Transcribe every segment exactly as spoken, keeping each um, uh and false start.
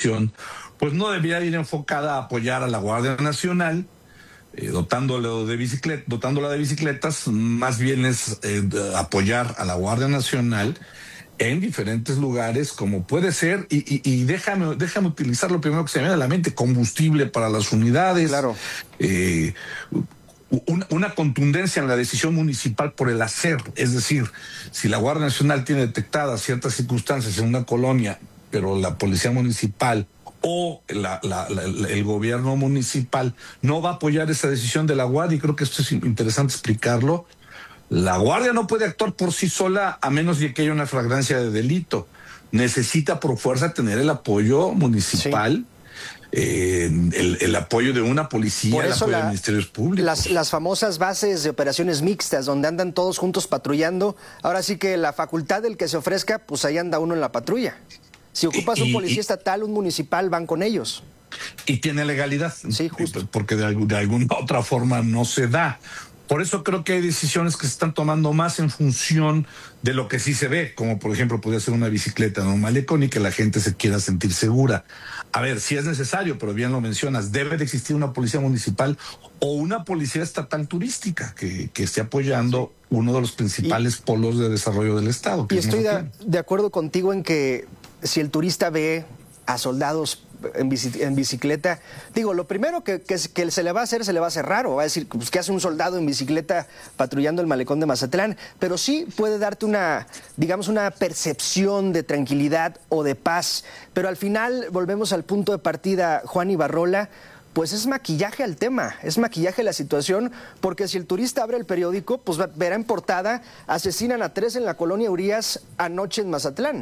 decisión, pues no debería ir enfocada a apoyar a la Guardia Nacional, eh, dotándolo de biciclet dotándola de bicicletas, más bien es eh, apoyar a la Guardia Nacional en diferentes lugares, como puede ser, y, y, y déjame, déjame utilizar lo primero que se me viene a la mente: combustible para las unidades, claro. eh, una, una contundencia en la decisión municipal por el hacer. Es decir, si la Guardia Nacional tiene detectadas ciertas circunstancias en una colonia, pero la policía municipal o la, la, la, el gobierno municipal no va a apoyar esa decisión de la Guardia, y creo que esto es interesante explicarlo. La Guardia no puede actuar por sí sola a menos de que haya una flagrancia de delito. Necesita por fuerza tener el apoyo municipal, sí. Eh, el, el apoyo de una policía, por eso el apoyo la, de ministerios públicos. Las, las famosas bases de operaciones mixtas, donde andan todos juntos patrullando. Ahora sí que la facultad del que se ofrezca, pues ahí anda uno en la patrulla. Si ocupas y, un policía y, estatal, un municipal, van con ellos. Y tiene legalidad. Sí, justo. Porque de, de alguna otra forma no se da. Por eso creo que hay decisiones que se están tomando más en función de lo que sí se ve, como por ejemplo podría ser una bicicleta en un malecón y que la gente se quiera sentir segura. A ver, si es necesario, pero bien lo mencionas, debe de existir una policía municipal o una policía estatal turística que, que esté apoyando uno de los principales y, polos de desarrollo del Estado. Y estoy de, de acuerdo contigo en que si el turista ve a soldados En, bici, en bicicleta, digo, lo primero que, que, que se le va a hacer, se le va a hacer raro, va a decir, pues, ¿qué hace un soldado en bicicleta patrullando el malecón de Mazatlán? Pero sí puede darte una, digamos, una percepción de tranquilidad o de paz, pero al final volvemos al punto de partida, Juan Ibarrola, pues es maquillaje al tema, es maquillaje a la situación, porque si el turista abre el periódico, pues verá en portada: asesinan a tres en la colonia Urias anoche en Mazatlán.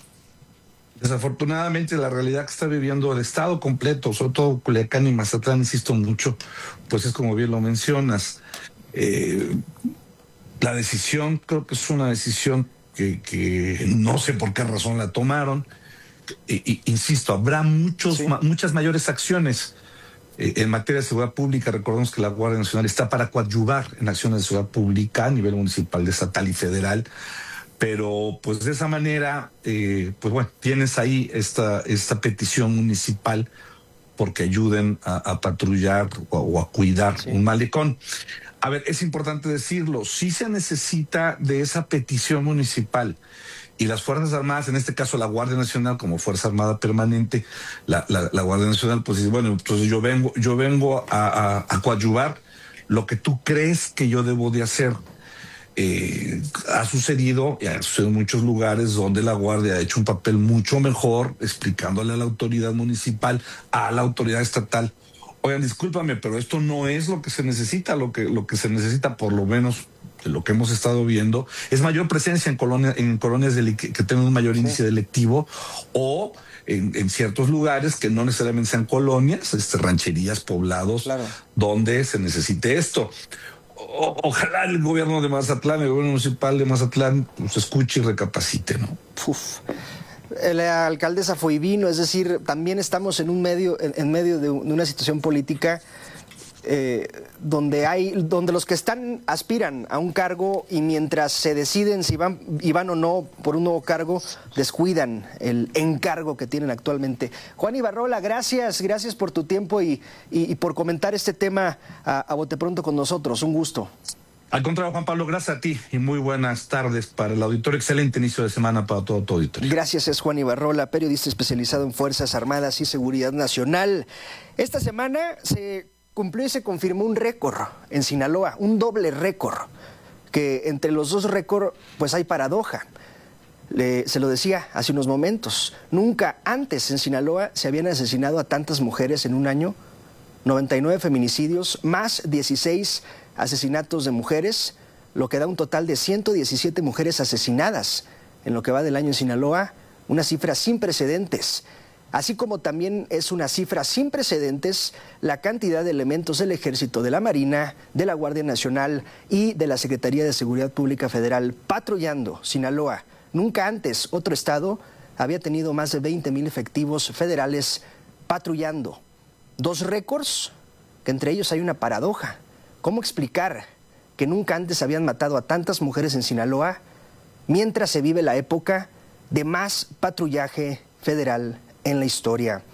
Desafortunadamente, la realidad que está viviendo el Estado completo, sobre todo Culiacán y Mazatlán, insisto mucho, pues es como bien lo mencionas. Eh, la decisión, creo que es una decisión que, que no sé por qué razón la tomaron. E, e, insisto, habrá muchos, sí. ma, muchas mayores acciones eh, en materia de seguridad pública. Recordemos que la Guardia Nacional está para coadyuvar en acciones de seguridad pública a nivel municipal, estatal y federal. Pero pues de esa manera, eh, pues bueno, tienes ahí esta, esta petición municipal porque ayuden a, a patrullar o, o a cuidar sí. un malecón. A ver, es importante decirlo, sí se necesita de esa petición municipal, y las Fuerzas Armadas, en este caso la Guardia Nacional como Fuerza Armada Permanente, la, la, la Guardia Nacional pues dice, bueno, entonces yo vengo, yo vengo a, a, a coadyuvar lo que tú crees que yo debo de hacer. Eh, ha sucedido, y ha sucedido en muchos lugares donde la Guardia ha hecho un papel mucho mejor explicándole a la autoridad municipal, a la autoridad estatal: oigan, discúlpame, pero esto no es lo que se necesita. Lo que, lo que se necesita, por lo menos de lo que hemos estado viendo, es mayor presencia en, colonia, en colonias que tengan un mayor sí. índice delictivo, o en, en ciertos lugares que no necesariamente sean colonias, este, rancherías, poblados, claro. donde se necesite esto. O, ojalá el gobierno de Mazatlán, el gobierno municipal de Mazatlán, pues escuche y recapacite, ¿no? Uf. La alcaldesa fue y vino, es decir, también estamos en un medio, en, en medio de, un, de una situación política eh, donde hay, donde los que están aspiran a un cargo, y mientras se deciden si van, y van o no por un nuevo cargo, descuidan el encargo que tienen actualmente. Juan Ibarrola, gracias, gracias por tu tiempo y, y, y por comentar este tema a, a bote pronto con nosotros. Un gusto. Al contrario, Juan Pablo, gracias a ti y muy buenas tardes para el auditorio. Excelente inicio de semana para todo tu auditorio. Gracias, es Juan Ibarrola, periodista especializado en Fuerzas Armadas y Seguridad Nacional. Esta semana se cumplió y se confirmó un récord en Sinaloa, un doble récord, que entre los dos récords pues hay paradoja. Le, se lo decía hace unos momentos, nunca antes en Sinaloa se habían asesinado a tantas mujeres en un año. noventa y nueve feminicidios, más dieciséis asesinatos de mujeres, lo que da un total de ciento diecisiete mujeres asesinadas en lo que va del año en Sinaloa, una cifra sin precedentes. Así como también es una cifra sin precedentes la cantidad de elementos del Ejército, de la Marina, de la Guardia Nacional y de la Secretaría de Seguridad Pública Federal patrullando Sinaloa. Nunca antes otro estado había tenido más de veinte mil efectivos federales patrullando. Dos récords, que entre ellos hay una paradoja. ¿Cómo explicar que nunca antes habían matado a tantas mujeres en Sinaloa mientras se vive la época de más patrullaje federal en la historia?